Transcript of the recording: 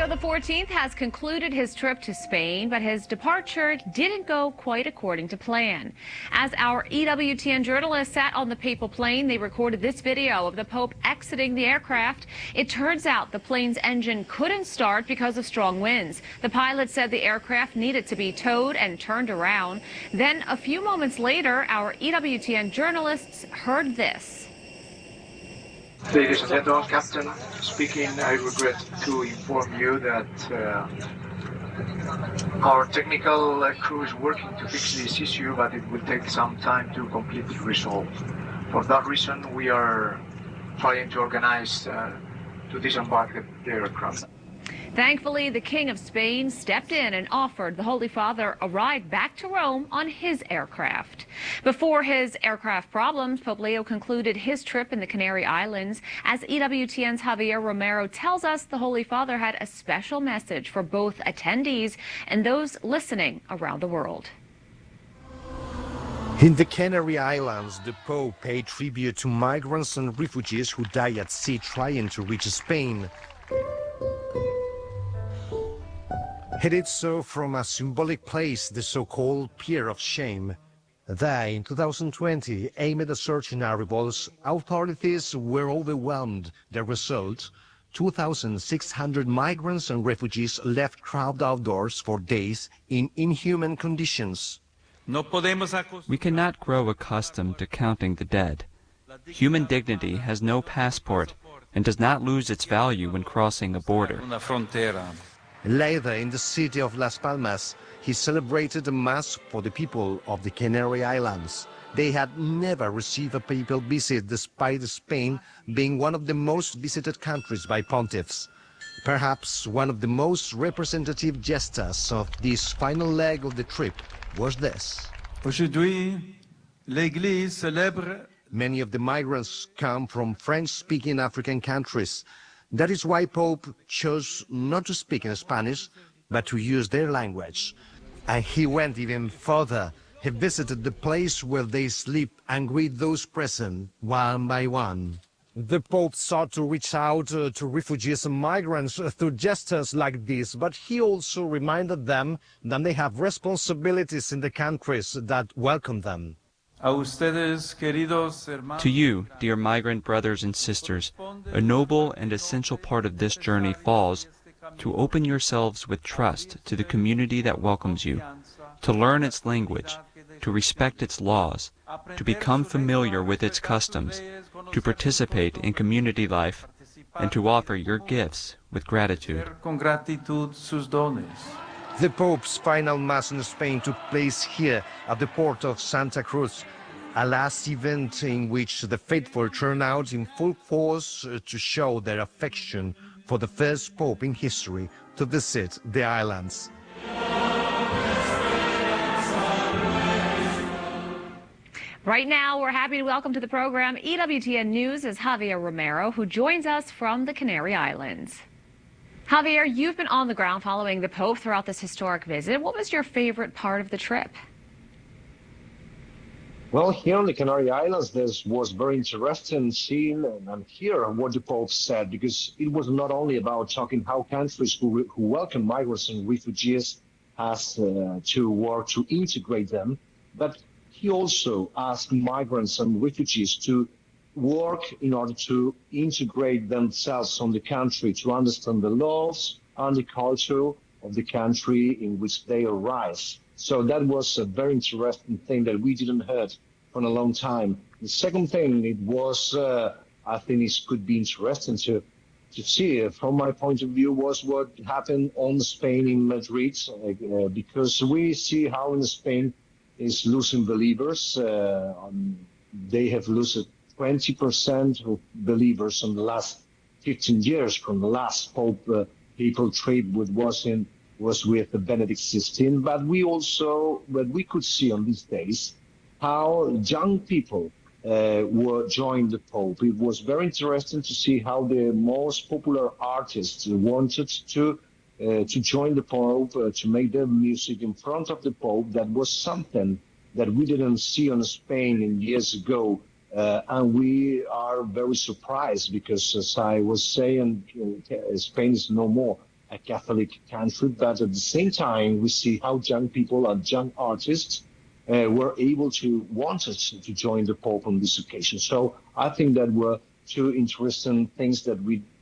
the 14th has concluded his trip to Spain, but his departure didn't go quite according to plan. As our EWTN journalists sat on the papal plane, they recorded this video of the Pope exiting the aircraft. It turns out the plane's engine couldn't start because of strong winds. The pilot said the aircraft needed to be towed and turned around. Then a few moments later, our EWTN journalists heard this. Ladies and gentlemen, Captain speaking. I regret to inform you that our technical crew is working to fix this issue, but it will take some time to completely resolve. For that reason, we are trying to organize to disembark the aircraft. Thankfully, the King of Spain stepped in and offered the Holy Father a ride back to Rome on his aircraft. Before his aircraft problems, Pope Leo concluded his trip in the Canary Islands. As EWTN's Javier Romero tells us, the Holy Father had a special message for both attendees and those listening around the world. In the Canary Islands, the Pope paid tribute to migrants and refugees who die at sea trying to reach Spain. He did so from a symbolic place, the so-called Pier of Shame. There, in 2020, amid a surge in arrivals, authorities were overwhelmed. The result, 2,600 migrants and refugees left crowded outdoors for days in inhuman conditions. We cannot grow accustomed to counting the dead. Human dignity has no passport and does not lose its value when crossing a border. Later, in the city of Las Palmas, he celebrated a mass for the people of the Canary Islands. They had never received a papal visit, despite Spain being one of the most visited countries by pontiffs. Perhaps one of the most representative gestures of this final leg of the trip was this. Many of the migrants come from French-speaking African countries. That is why Pope chose not to speak in Spanish, but to use their language. And he went even further. He visited the place where they sleep and greet those present one by one. The Pope sought to reach out to refugees and migrants through gestures like this, but he also reminded them that they have responsibilities in the countries that welcome them. To you, dear migrant brothers and sisters, a noble and essential part of this journey falls to open yourselves with trust to the community that welcomes you, to learn its language, to respect its laws, to become familiar with its customs, to participate in community life, and to offer your gifts with gratitude. The Pope's final Mass in Spain took place here at the port of Santa Cruz, a last event in which the faithful turned out in full force to show their affection for the first Pope in history to visit the islands. Right now, we're happy to welcome to the program EWTN News' Javier Romero, who joins us from the Canary Islands. Javier, you've been on the ground following the Pope throughout this historic visit. What was your favorite part of the trip? Well, here on the Canary Islands, this was very interesting seeing and hearing what the Pope said, because it was not only about talking how countries who welcome migrants and refugees has to work to integrate them, but he also asked migrants and refugees to work in order to integrate themselves on the country, to understand the laws and the culture of the country in which they arise. So that was a very interesting thing that we didn't heard for a long time. The second thing, it was, I think it could be interesting to see, from my point of view, was what happened on Spain in Madrid, because we see how in Spain is losing believers. They have lost 20% of believers in the last 15 years from the last Pope papal trip, which was with Benedict XVI. But we could see on these days how young people were joined the Pope. It was very interesting to see how the most popular artists wanted to join the Pope, to make their music in front of the Pope. That was something that we didn't see in Spain in years ago. And we are very surprised because, as I was saying, Spain is no more a Catholic country, but at the same time, we see how young people and young artists were able to wanted to join the Pope on this occasion. So I think that were two interesting things that we